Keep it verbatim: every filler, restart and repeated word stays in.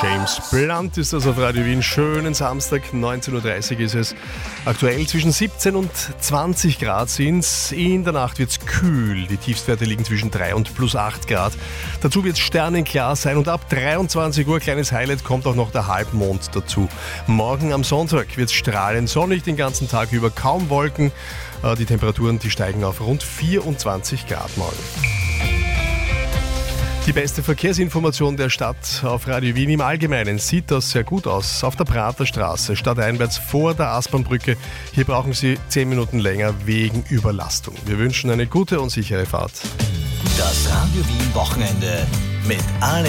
James Blunt ist das auf Radio Wien. Schönen Samstag, neunzehn Uhr dreißig ist es. Aktuell zwischen siebzehn und zwanzig Grad sind's. In der Nacht wird's kühl. Die Tiefstwerte liegen zwischen drei und plus acht Grad. Dazu wird's sternenklar sein und ab dreiundzwanzig Uhr, kleines Highlight, kommt auch noch der Halbmond dazu. Morgen am Sonntag wird's strahlend sonnig den ganzen Tag über, kaum Wolken. Die Temperaturen, die steigen auf rund vierundzwanzig Grad morgen. Die beste Verkehrsinformation der Stadt auf Radio Wien. Im Allgemeinen sieht das sehr gut aus. Auf der Praterstraße, stadteinwärts vor der Aspernbrücke. Hier brauchen Sie zehn Minuten länger wegen Überlastung. Wir wünschen eine gute und sichere Fahrt. Das Radio Wien Wochenende mit Alex